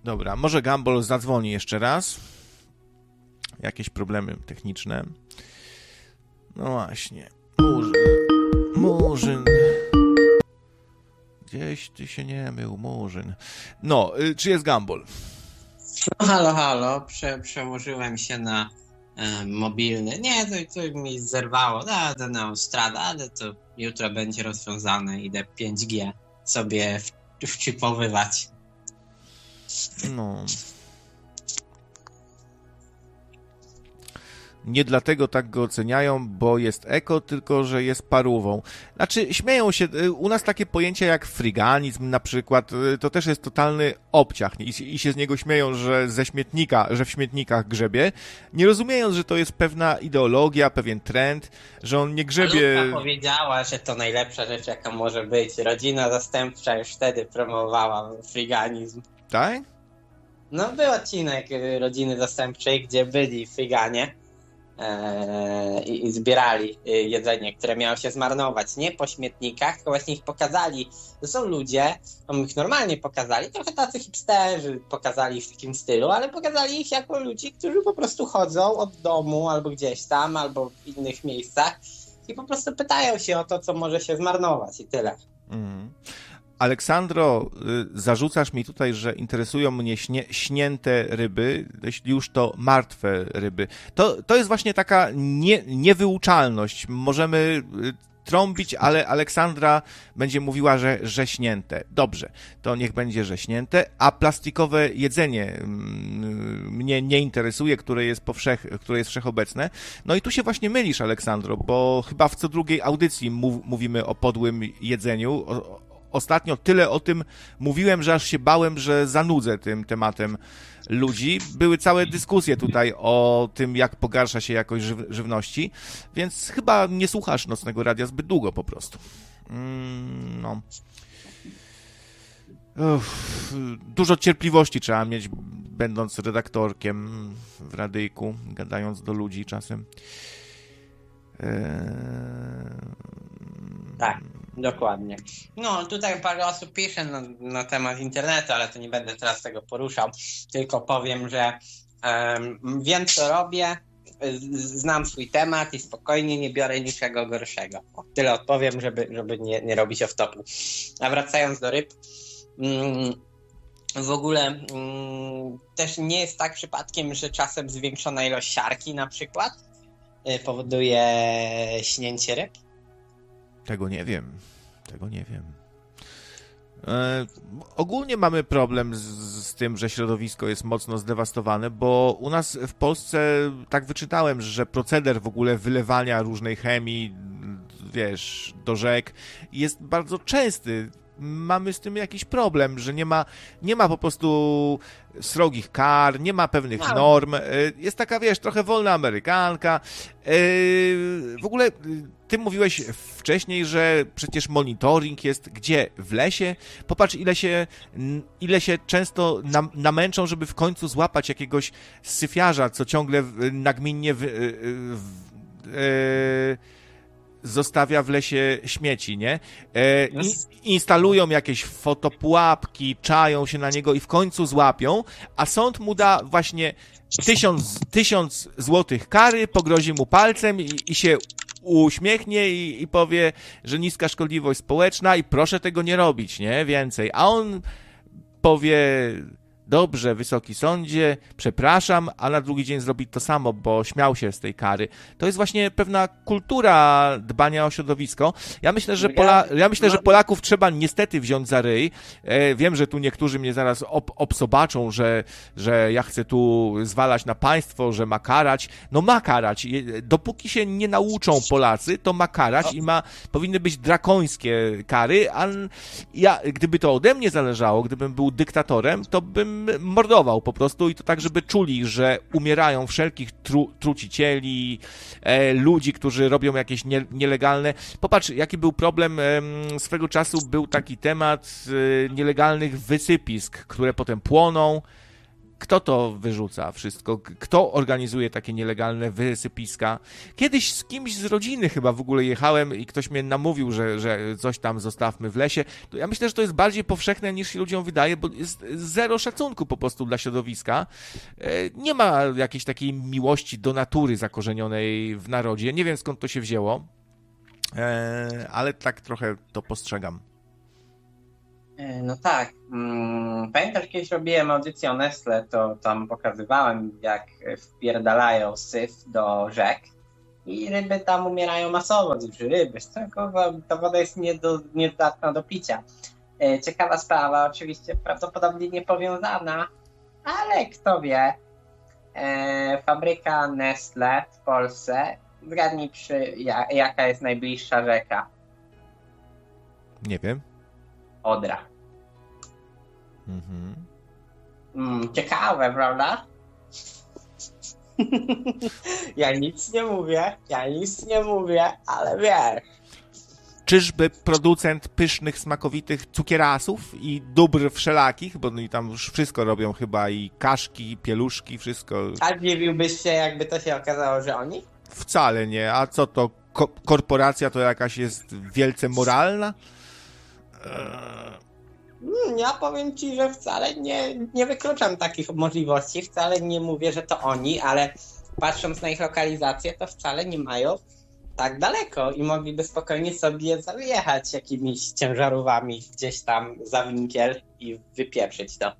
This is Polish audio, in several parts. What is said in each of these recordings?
Dobra, może Gumball zadzwoni jeszcze raz. Jakieś problemy techniczne. No właśnie. Murzyn. Gdzieś ty się nie mył, Murzyn. No, czy jest Gumball? No halo, przełożyłem się na mobilny. Nie, to mi zerwało. Na autostradę, ale to jutro będzie rozwiązane. Idę 5G sobie wczypowywać. No. Nie dlatego tak go oceniają, bo jest eko, tylko że jest parówą. Znaczy, śmieją się, u nas takie pojęcia jak friganizm na przykład, to też jest totalny obciach i się z niego śmieją, że że w śmietnikach grzebie, nie rozumiejąc, że to jest pewna ideologia, pewien trend, że on nie grzebie... Luka powiedziała, że to najlepsza rzecz, jaka może być. Rodzina zastępcza już wtedy promowała friganizm. Tak? No, był odcinek rodziny zastępczej, gdzie byli friganie. I zbierali jedzenie, które miało się zmarnować, nie po śmietnikach, tylko właśnie ich pokazali. To są ludzie, ich normalnie pokazali, trochę tacy hipsterzy pokazali w takim stylu, ale pokazali ich jako ludzi, którzy po prostu chodzą od domu albo gdzieś tam, albo w innych miejscach i po prostu pytają się o to, co może się zmarnować i tyle. Aleksandro, zarzucasz mi tutaj, że interesują mnie śnięte ryby, jeśli już to martwe ryby. To jest właśnie taka niewyuczalność. Możemy trąbić, ale Aleksandra będzie mówiła, że śnięte. Dobrze, to niech będzie, że śnięte, a plastikowe jedzenie mnie nie interesuje, które jest wszechobecne. No i tu się właśnie mylisz, Aleksandro, bo chyba w co drugiej audycji mówimy o podłym jedzeniu. Ostatnio tyle o tym mówiłem, że aż się bałem, że zanudzę tym tematem ludzi. Były całe dyskusje tutaj o tym, jak pogarsza się jakość żywności, więc chyba nie słuchasz Nocnego Radia zbyt długo po prostu. No. Dużo cierpliwości trzeba mieć, będąc redaktorkiem w radyjku, gadając do ludzi czasem. Tak, dokładnie. No, tutaj parę osób pisze na temat internetu, ale to nie będę teraz tego poruszał, tylko powiem, że wiem, co robię, znam swój temat i spokojnie nie biorę niczego gorszego. Tyle odpowiem, żeby nie robić off-topu. A wracając do ryb, w ogóle też nie jest tak przypadkiem, że czasem zwiększona ilość siarki na przykład powoduje śnięcie ryb? Tego nie wiem. Ogólnie mamy problem z tym, że środowisko jest mocno zdewastowane, bo u nas w Polsce, tak wyczytałem, że proceder w ogóle wylewania różnej chemii, wiesz, do rzek jest bardzo częsty. Mamy z tym jakiś problem, że nie ma po prostu srogich kar, nie ma pewnych norm. Jest taka, wiesz, trochę wolna amerykanka. W ogóle ty mówiłeś wcześniej, że przecież monitoring jest gdzie? W lesie? Popatrz, ile się często namęczą, żeby w końcu złapać jakiegoś syfiarza, co ciągle nagminnie zostawia w lesie śmieci, nie? Instalują jakieś fotopułapki, czają się na niego i w końcu złapią, a sąd mu da właśnie 1000 złotych kary, pogrozi mu palcem i się uśmiechnie i powie, że niska szkodliwość społeczna i proszę tego nie robić, nie? Więcej. A on powie... Dobrze, wysoki sądzie, przepraszam, a na drugi dzień zrobić to samo, bo śmiał się z tej kary. To jest właśnie pewna kultura dbania o środowisko. Ja myślę, że Polaków trzeba niestety wziąć za ryj. Wiem, że tu niektórzy mnie zaraz obsobaczą, że ja chcę tu zwalać na państwo, że ma karać. No ma karać. Dopóki się nie nauczą Polacy, to ma karać i powinny być drakońskie kary, a gdyby to ode mnie zależało, gdybym był dyktatorem, to bym mordował po prostu i to tak, żeby czuli, że umierają wszelkich trucicieli, ludzi, którzy robią jakieś nielegalne... Popatrz, jaki był problem swego czasu, był taki temat nielegalnych wysypisk, które potem płoną. Kto to wyrzuca wszystko? Kto organizuje takie nielegalne wysypiska? Kiedyś z kimś z rodziny chyba w ogóle jechałem i ktoś mnie namówił, że coś tam zostawmy w lesie. To ja myślę, że to jest bardziej powszechne niż się ludziom wydaje, bo jest zero szacunku po prostu dla środowiska. Nie ma jakiejś takiej miłości do natury zakorzenionej w narodzie. Nie wiem, skąd to się wzięło, ale tak trochę to postrzegam. No tak. Pamiętasz, kiedyś robiłem audycję o Nestle, to tam pokazywałem, jak wpierdalają syf do rzek i ryby tam umierają masowo. Ryby, ta woda jest niedatna do picia. Ciekawa sprawa, oczywiście prawdopodobnie niepowiązana, ale kto wie. Fabryka Nestle w Polsce. Zgadnij, jaka jest najbliższa rzeka? Nie wiem. Odra. Ciekawe, prawda? Ja nic nie mówię, ale wiesz. Czyżby producent pysznych, smakowitych cukierasów i dóbr wszelakich, bo oni tam już wszystko robią chyba, i kaszki, i pieluszki, wszystko. A dziwiłbyś się, jakby to się okazało, że oni? Wcale nie. A co to? Korporacja to jakaś jest wielce moralna? Ja powiem ci, że wcale nie wykluczam takich możliwości, wcale nie mówię, że to oni, ale patrząc na ich lokalizację, to wcale nie mają tak daleko i mogliby spokojnie sobie zajechać jakimiś ciężarówkami gdzieś tam za winkiel i wypieprzyć to.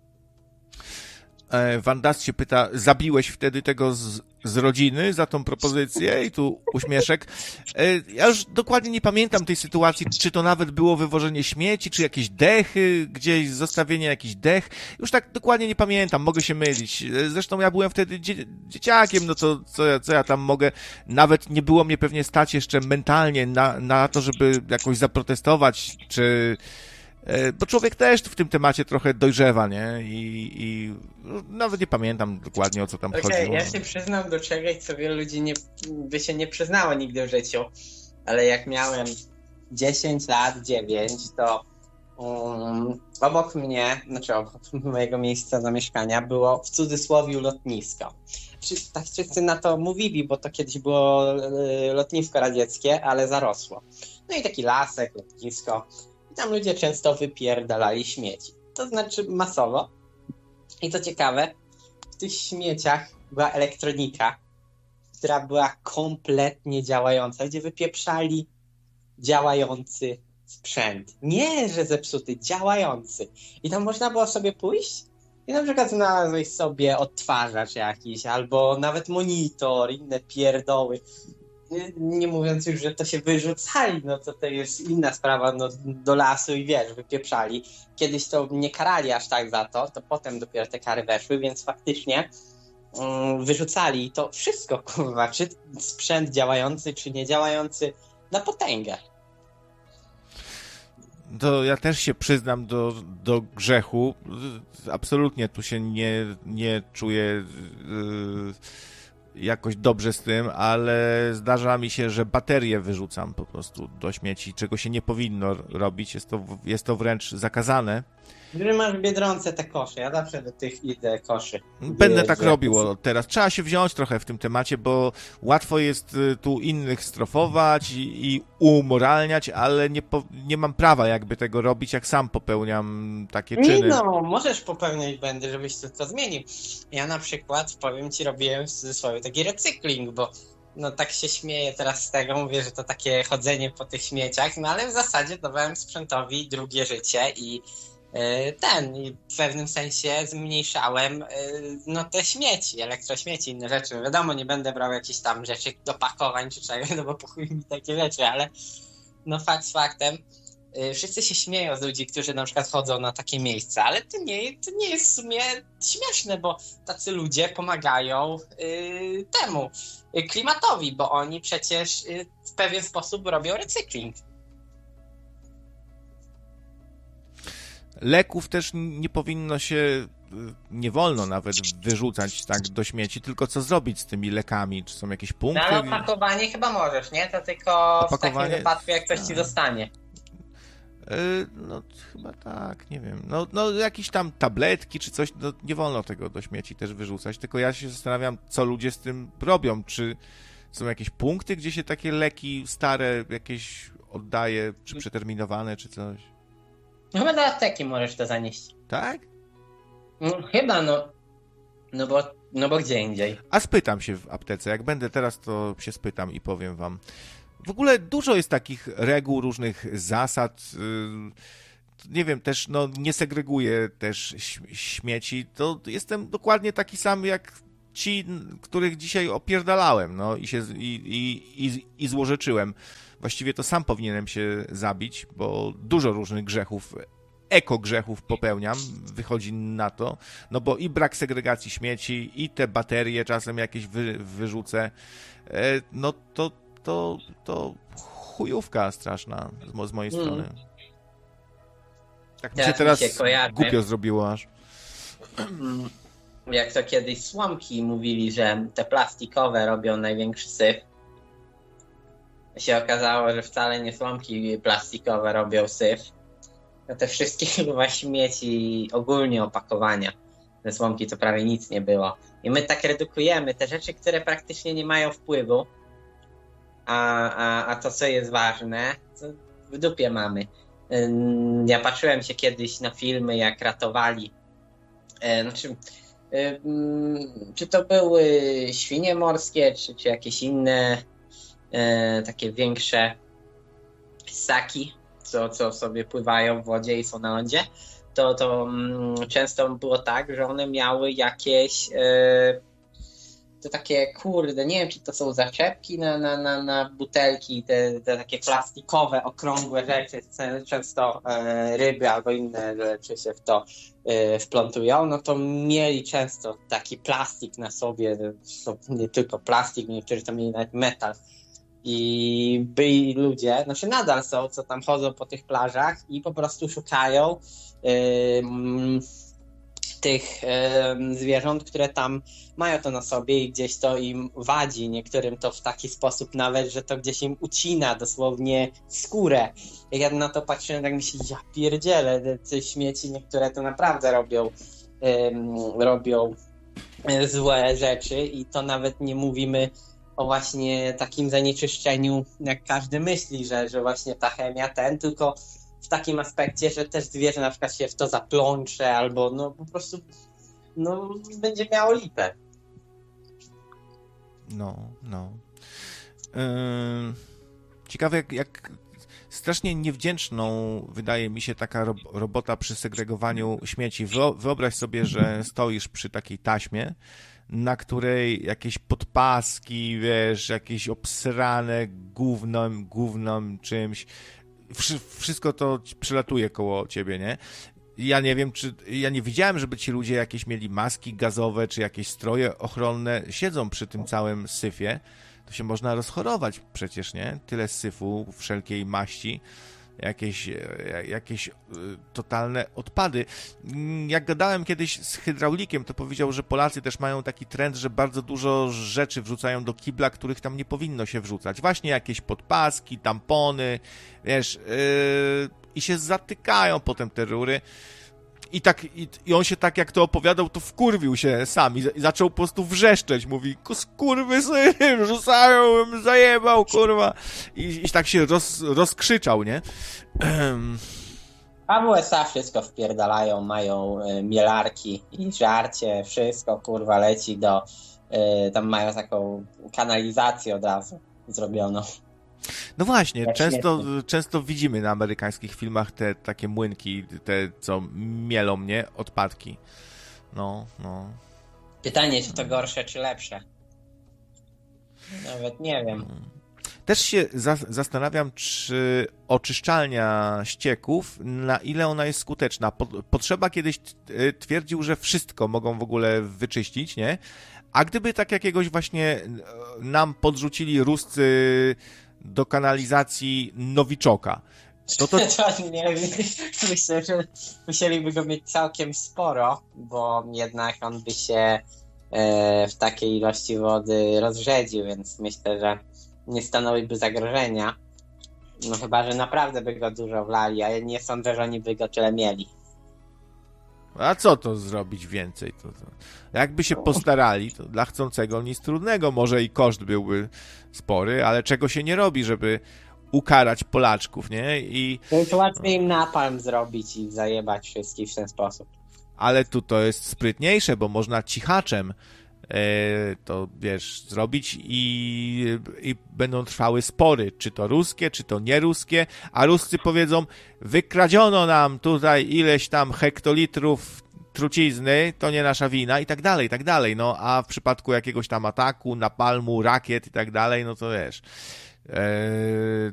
Wandas się pyta, zabiłeś wtedy tego z rodziny za tą propozycję? I tu uśmieszek. Ja już dokładnie nie pamiętam tej sytuacji, czy to nawet było wywożenie śmieci, czy jakieś dechy, gdzieś zostawienie jakichś dech. Już tak dokładnie nie pamiętam, mogę się mylić. Zresztą ja byłem wtedy dzieciakiem, no to co ja tam mogę, nawet nie było mnie pewnie stać jeszcze mentalnie na to, żeby jakoś zaprotestować, czy... Bo człowiek też w tym temacie trochę dojrzewa, nie? I nawet nie pamiętam dokładnie, o co tam chodziło. Ja się przyznam do czegoś, co wielu ludzi by się nie przyznało nigdy w życiu, ale jak miałem 10 lat, 9, to obok mnie, znaczy obok mojego miejsca zamieszkania było w cudzysłowie lotnisko. Tak wszyscy na to mówili, bo to kiedyś było lotnisko radzieckie, ale zarosło. No i taki lasek, lotnisko. Tam ludzie często wypierdalali śmieci. To znaczy masowo. I co ciekawe, w tych śmieciach była elektronika, która była kompletnie działająca, gdzie wypieprzali działający sprzęt. Nie, że zepsuty, działający. I tam można było sobie pójść i na przykład znalazłeś sobie odtwarzacz jakiś, albo nawet monitor, inne pierdoły. Nie mówiąc już, że to się wyrzucali, no to jest inna sprawa, no do lasu i wiesz, wypieprzali. Kiedyś to nie karali aż tak za to potem dopiero te kary weszły, więc faktycznie wyrzucali to wszystko, kurwa, czy sprzęt działający, czy niedziałający, na potęgę. To ja też się przyznam do grzechu. Absolutnie tu się nie czuję jakoś dobrze z tym, ale zdarza mi się, że baterie wyrzucam po prostu do śmieci, czego się nie powinno robić. Jest to wręcz zakazane. Gdy masz w Biedronce te kosze, ja zawsze do tych idę koszy. Będę tak robił od teraz. Trzeba się wziąć trochę w tym temacie, bo łatwo jest tu innych strofować i umoralniać, ale nie mam prawa jakby tego robić, jak sam popełniam takie czyny. No, możesz popełniać błędy, żebyś to zmienił. Ja na przykład, powiem ci, robiłem w cudzysłowie taki recykling, bo no tak się śmieję teraz z tego, mówię, że to takie chodzenie po tych śmieciach, no ale w zasadzie dawałem sprzętowi drugie życie i i w pewnym sensie zmniejszałem no te śmieci, elektrośmieci, inne rzeczy. Wiadomo, nie będę brał jakichś tam rzeczy do pakowań czy czegoś, no bo po chuj mi takie rzeczy, ale no fakt faktem, wszyscy się śmieją z ludzi, którzy na przykład chodzą na takie miejsca, ale to nie jest w sumie śmieszne, bo tacy ludzie pomagają temu klimatowi, bo oni przecież w pewien sposób robią recykling. Leków też nie wolno nawet wyrzucać tak do śmieci, tylko co zrobić z tymi lekami? Czy są jakieś punkty? No ale opakowanie chyba możesz, nie? To tylko w takim wypadku, jak ktoś ci dostanie. No chyba tak, nie wiem. No jakieś tam tabletki czy coś, no nie wolno tego do śmieci też wyrzucać, tylko ja się zastanawiam, co ludzie z tym robią, czy są jakieś punkty, gdzie się takie leki stare jakieś oddaje, czy przeterminowane, czy coś. No chyba do apteki możesz to zanieść. Tak? No, chyba, no bo gdzie indziej. A spytam się w aptece, jak będę teraz, to się spytam i powiem wam. W ogóle dużo jest takich reguł, różnych zasad. Nie wiem, też nie segreguję też śmieci. To jestem dokładnie taki sam jak ci, których dzisiaj opierdalałem, i złorzeczyłem. Właściwie to sam powinienem się zabić, bo dużo różnych grzechów, ekogrzechów popełniam, wychodzi na to, no bo i brak segregacji śmieci, i te baterie czasem jakieś wyrzucę, no to chujówka straszna z mojej strony. Tak mi się teraz głupio zrobiło aż. Jak to kiedyś słomki mówili, że te plastikowe robią największy syf. Się okazało, że wcale nie słomki plastikowe robią syf. No te wszystkie chyba śmieci, ogólnie opakowania. Te słomki to prawie nic nie było. I my tak redukujemy te rzeczy, które praktycznie nie mają wpływu. A to, co jest ważne, to w dupie mamy. Ja patrzyłem się kiedyś na filmy, jak ratowali. Czy to były świnie morskie, czy jakieś inne takie większe ssaki, co sobie pływają w wodzie i są na lądzie, to często było tak, że one miały jakieś to takie, kurde, nie wiem, czy to są zaczepki na butelki, te takie plastikowe, okrągłe rzeczy, często ryby albo inne rzeczy się w to wplątują, no to mieli często taki plastik na sobie, nie tylko plastik, niektórzy tam mieli nawet metal. I byli ludzie, znaczy nadal są, co tam chodzą po tych plażach i po prostu szukają tych zwierząt, które tam mają to na sobie i gdzieś to im wadzi, niektórym to w taki sposób nawet, że to gdzieś im ucina dosłownie skórę. Jak ja na to patrzyłem, tak myślę, ja pierdzielę, te śmieci niektóre to naprawdę robią złe rzeczy i to nawet nie mówimy o właśnie takim zanieczyszczeniu, jak każdy myśli, że właśnie ta chemia tylko w takim aspekcie, że też zwierzę na przykład się w to zaplącze albo po prostu będzie miało lipę. Ciekawe jak strasznie niewdzięczną wydaje mi się taka robota przy segregowaniu śmieci. Wyobraź sobie, że stoisz przy takiej taśmie, na której jakieś podpaski, wiesz, jakieś obsrane gównem czymś, wszystko to przelatuje koło ciebie, nie? Ja nie widziałem, żeby ci ludzie jakieś mieli maski gazowe, czy jakieś stroje ochronne, siedzą przy tym całym syfie, to się można rozchorować przecież, nie? Tyle syfu, wszelkiej maści, jakieś totalne odpady. Jak gadałem kiedyś z hydraulikiem, to powiedział, że Polacy też mają taki trend, że bardzo dużo rzeczy wrzucają do kibla, których tam nie powinno się wrzucać. Właśnie jakieś podpaski, tampony, wiesz, i się zatykają potem te rury. I on się tak jak to opowiadał, to wkurwił się sam i zaczął po prostu wrzeszczeć. Mówi, skurwysyny, rzucają, bym zajebał, kurwa. I tak się rozkrzyczał, nie? A w USA wszystko wpierdalają, mają mielarki i żarcie, wszystko, kurwa, leci tam mają taką kanalizację od razu zrobioną. No właśnie, często widzimy na amerykańskich filmach te takie młynki, te co mielą, nie? Odpadki. No. Pytanie, czy to gorsze, czy lepsze? Nawet nie wiem. Też się zastanawiam, czy oczyszczalnia ścieków, na ile ona jest skuteczna. Potrzeba kiedyś twierdził, że wszystko mogą w ogóle wyczyścić, nie? A gdyby tak jakiegoś właśnie nam podrzucili Ruscy do kanalizacji Nowiczoka, to nie wiem. Myślę, że musieliby go mieć całkiem sporo, bo jednak on by się w takiej ilości wody rozrzedził, więc myślę, że nie stanowiłby zagrożenia. No chyba, że naprawdę by go dużo wlali, a ja nie sądzę, że oni by go tyle mieli. A co to zrobić więcej? To jakby się postarali, to dla chcącego nic trudnego. Może i koszt byłby spory, ale czego się nie robi, żeby ukarać Polaczków, nie? To jest łatwiej im napalm zrobić i zajebać wszystkich w ten sposób. Ale tu to jest sprytniejsze, bo można cichaczem to, wiesz, zrobić i będą trwały spory, czy to ruskie, czy to nieruskie, a Ruscy powiedzą, wykradziono nam tutaj ileś tam hektolitrów trucizny, to nie nasza wina i tak dalej, no a w przypadku jakiegoś tam ataku, napalmu, rakiet i tak dalej, no to wiesz,